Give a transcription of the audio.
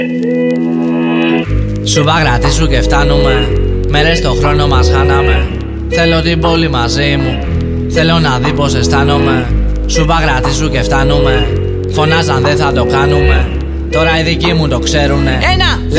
Σούπα κρατήσου και φτάνουμε. Μέρες στο χρόνο μας χάναμε. Θέλω την πόλη μαζί μου. Θέλω να δει πως αισθάνομαι. Σούπα κρατήσου και φτάνουμε. Φωνάζαν δεν θα το κάνουμε. Τώρα οι δικοί μου το ξέρουνε. Ένα,